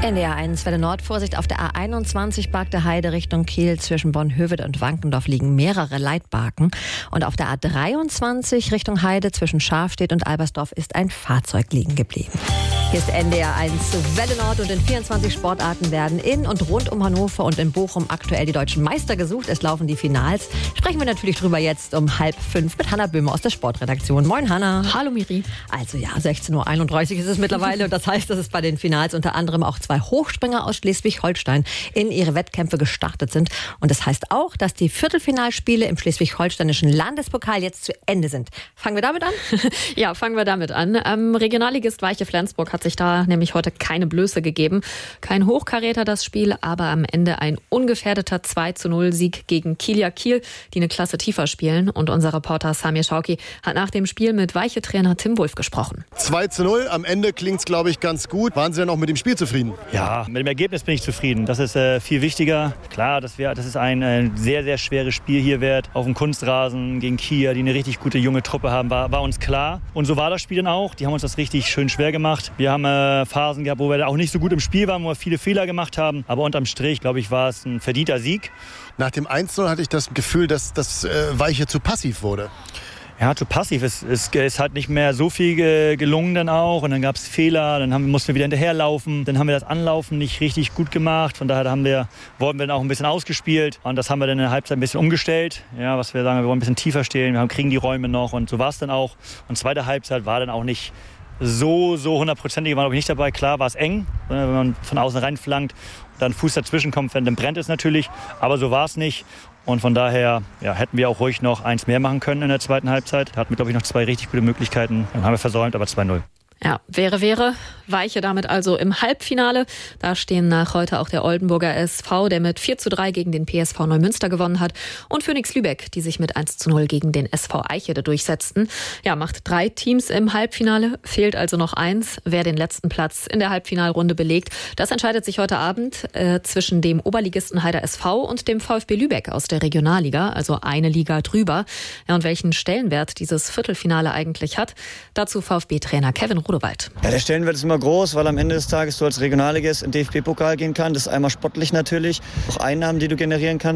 NDR 1 Welle Nord. Vorsicht, auf der A21 Barkte Heide Richtung Kiel zwischen Bonn-Hövedt und Wankendorf liegen mehrere Leitbarken. Und auf der A23 Richtung Heide zwischen Scharfstedt und Albersdorf ist ein Fahrzeug liegen geblieben. Hier ist NDR 1 Welle Nord und in 24 Sportarten werden in und rund um Hannover und in Bochum aktuell die deutschen Meister gesucht. Es laufen die Finals. Sprechen wir natürlich drüber jetzt um 4:30 mit Hanna Böhme aus der Sportredaktion. Moin Hanna. Hallo Miri. Also ja, 16:31 Uhr ist es mittlerweile und das heißt, dass es bei den Finals unter anderem auch 2 Hochspringer aus Schleswig-Holstein in ihre Wettkämpfe gestartet sind. Und das heißt auch, dass die Viertelfinalspiele im schleswig-holsteinischen Landespokal jetzt zu Ende sind. Fangen wir damit an? Ja, fangen wir damit an. Regionalligist Weiche Flensburg hat sich da nämlich heute keine Blöße gegeben. Kein Hochkaräter das Spiel, aber am Ende ein ungefährdeter 2:0-Sieg gegen Kieler Kiel, die eine Klasse tiefer spielen. Und unser Reporter Samir Schauki hat nach dem Spiel mit Weiche-Trainer Tim Wulff gesprochen. 2:0, am Ende klingt es, glaube ich, ganz gut. Waren Sie denn auch mit dem Spiel zufrieden? Ja, mit dem Ergebnis bin ich zufrieden. Das ist viel wichtiger. Klar, das ist ein sehr, sehr schweres Spiel hier wird. Auf dem Kunstrasen gegen Kiel, die eine richtig gute junge Truppe haben, war uns klar. Und so war das Spiel dann auch. Die haben uns das richtig schön schwer gemacht. Wir haben Phasen gehabt, wo wir auch nicht so gut im Spiel waren, wo wir viele Fehler gemacht haben. Aber unterm Strich, glaube ich, war es ein verdienter Sieg. Nach dem 1:0 hatte ich das Gefühl, dass das Weiche zu passiv wurde. Ja, zu passiv. Es hat nicht mehr so viel gelungen dann auch. Und dann gab es Fehler, dann mussten wir wieder hinterherlaufen. Dann haben wir das Anlaufen nicht richtig gut gemacht. Von daher wurden wir dann auch ein bisschen ausgespielt. Und das haben wir dann in der Halbzeit ein bisschen umgestellt. Ja, was wir sagen, wir wollen ein bisschen tiefer stehen. Wir kriegen die Räume noch. Und so war es dann auch. Und zweite Halbzeit war dann auch nicht so hundertprozentig. War, glaube ich, nicht dabei. Klar war es eng, wenn man von außen reinflankt. Dann Fuß dazwischen kommt, dann brennt es natürlich. Aber so war es nicht. Und von daher hätten wir auch ruhig noch 1 mehr machen können in der zweiten Halbzeit. Da hatten wir, glaube ich, noch 2 richtig gute Möglichkeiten. Dann haben wir versäumt, aber 2:0. Ja, wäre. Weiche damit also im Halbfinale. Da stehen nach heute auch der Oldenburger SV, der mit 4:3 gegen den PSV Neumünster gewonnen hat, und Phoenix Lübeck, die sich mit 1:0 gegen den SV Eichede durchsetzten. Ja, macht 3 Teams im Halbfinale, fehlt also noch 1. Wer den letzten Platz in der Halbfinalrunde belegt, das entscheidet sich heute Abend zwischen dem Oberligisten Heider SV und dem VfB Lübeck aus der Regionalliga, also eine Liga drüber. Ja, und welchen Stellenwert dieses Viertelfinale eigentlich hat, dazu VfB-Trainer Kevin Rodewald. Ja, der Stellenwert ist immer groß, weil am Ende des Tages du als Regionalligist in den DFB-Pokal gehen kannst. Das ist einmal sportlich natürlich, auch Einnahmen, die du generieren kannst.